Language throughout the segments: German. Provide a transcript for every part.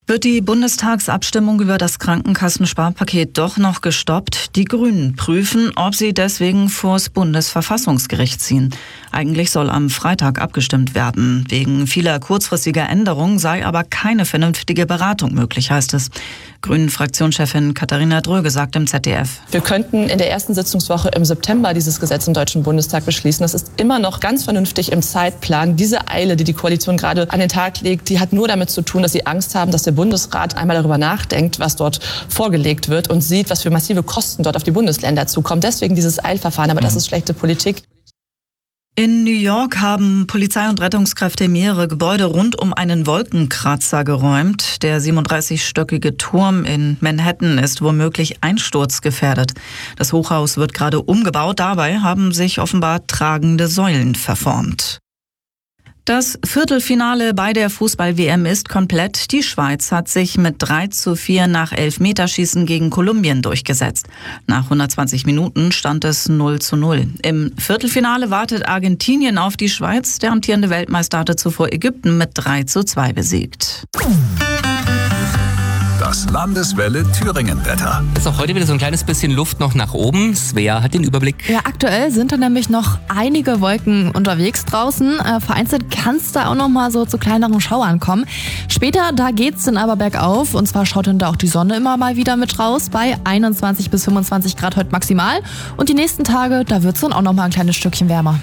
Wird die Bundestagsabstimmung über das Krankenkassensparpaket doch noch gestoppt? Die Grünen prüfen, ob sie deswegen vors Bundesverfassungsgericht ziehen. Eigentlich soll am Freitag abgestimmt werden. Wegen vieler kurzfristiger Änderungen sei aber keine vernünftige Beratung möglich, heißt es. Grünen-Fraktionschefin Katharina Dröge sagt im ZDF. Wir könnten in der ersten Sitzungswoche im September dieses Gesetz im Deutschen Bundestag beschließen. Das ist immer noch ganz vernünftig im Zeitplan. Diese Eile, die die Koalition gerade an den Tag legt, die hat nur damit zu tun, dass sie Angst haben, dass der Bundesrat einmal darüber nachdenkt, was dort vorgelegt wird und sieht, was für massive Kosten dort auf die Bundesländer zukommen. Deswegen dieses Eilverfahren, aber das ist schlechte Politik. In New York haben Polizei und Rettungskräfte mehrere Gebäude rund um einen Wolkenkratzer geräumt. Der 37-stöckige Turm in Manhattan ist womöglich einsturzgefährdet. Das Hochhaus wird gerade umgebaut. Dabei haben sich offenbar tragende Säulen verformt. Das Viertelfinale bei der Fußball-WM ist komplett. Die Schweiz hat sich mit 3:4 nach Elfmeterschießen gegen Kolumbien durchgesetzt. Nach 120 Minuten stand es 0:0. Im Viertelfinale wartet Argentinien auf die Schweiz. Der amtierende Weltmeister hatte zuvor Ägypten mit 3:2 besiegt. Das Landeswelle Thüringen-Wetter. Ist auch heute wieder so ein kleines bisschen Luft noch nach oben. Svea hat den Überblick. Ja, aktuell sind da nämlich noch einige Wolken unterwegs draußen. Vereinzelt kann es da auch noch mal so zu kleineren Schauern kommen. Später, da geht's dann aber bergauf. Und zwar schaut dann da auch die Sonne immer mal wieder mit raus. Bei 21 bis 25 Grad heute maximal. Und die nächsten Tage, da wird's dann auch noch mal ein kleines Stückchen wärmer.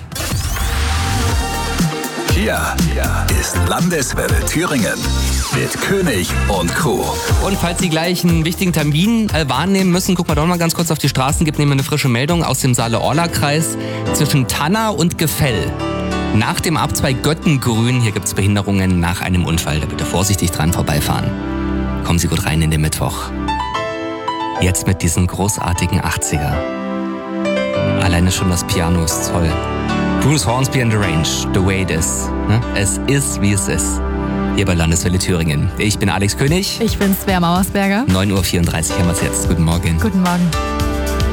Hier ist Landeswelle Thüringen mit König und Crew. Und falls Sie gleich einen wichtigen Termin wahrnehmen müssen, gucken wir doch mal ganz kurz auf die Straßen. Gibt nämlich eine frische Meldung aus dem Saale-Orla-Kreis zwischen Tanna und Gefell. Nach dem Abzweig Göttengrün, hier gibt es Behinderungen nach einem Unfall. Da bitte vorsichtig dran vorbeifahren. Kommen Sie gut rein in den Mittwoch. Jetzt mit diesen großartigen 80er. Alleine schon das Piano ist toll. Bruce Hornsby and the Range, The Way It Is. Es ist, wie es ist. Hier bei Landeswelle Thüringen. Ich bin Alex König. Ich bin Svea Mauersberger. 9:34 Uhr haben wir es jetzt. Guten Morgen. Guten Morgen.